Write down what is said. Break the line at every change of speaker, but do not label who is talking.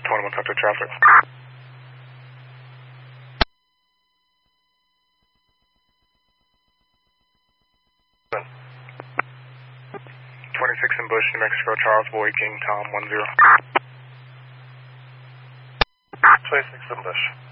21 sector traffic. 26 in Bush, New Mexico, Charles Boy, King Tom 10.
26 in Bush.